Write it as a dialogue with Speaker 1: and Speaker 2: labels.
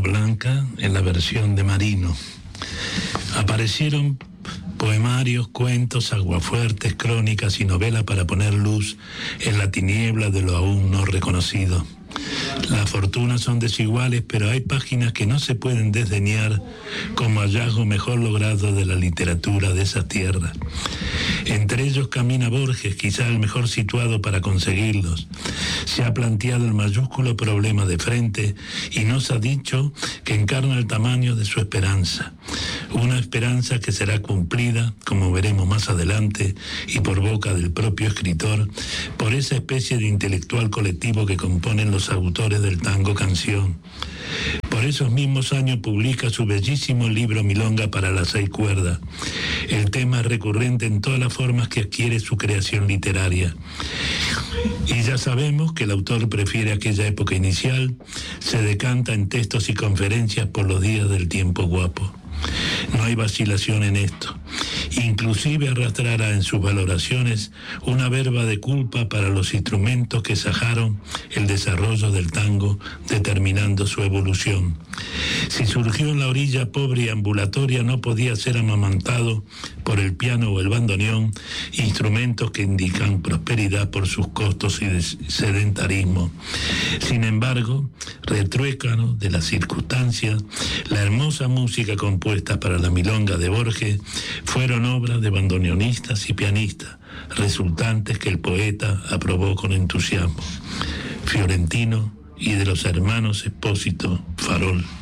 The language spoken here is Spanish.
Speaker 1: Blanca en la versión de Marino. Aparecieron poemarios, cuentos, aguafuertes, crónicas y novelas para poner luz en la tiniebla de lo aún no reconocido. Las fortunas son desiguales, pero hay páginas que no se pueden desdeñar como hallazgo mejor logrado de la literatura de esa tierra. Entre ellos camina Borges, quizá el mejor situado para conseguirlos. Se ha planteado el mayúsculo problema de frente y nos ha dicho que encarna el tamaño de su esperanza. Una esperanza que será cumplida, como veremos más adelante, y por boca del propio escritor, por esa especie de intelectual colectivo que componen los autores del tango canción. Por esos mismos años publica su bellísimo libro Milonga para las 6 cuerdas. El tema es recurrente en todas las formas que adquiere su creación literaria. Y ya sabemos que el autor prefiere aquella época inicial, se decanta en textos y conferencias por los días del tiempo guapo. No hay vacilación en esto. Inclusive arrastrará en sus valoraciones una verba de culpa para los instrumentos que sajaron el desarrollo del tango, determinando su evolución. Si surgió en la orilla pobre y ambulatoria, no podía ser amamantado por el piano o el bandoneón, instrumentos que indican prosperidad por sus costos y sedentarismo. Sin embargo, retruécano de las circunstancias, la hermosa música compuesta para la milonga de Borges fueron obras de bandoneonistas y pianistas, resultantes que el poeta aprobó con entusiasmo. Fiorentino y de los hermanos Espósito Farol.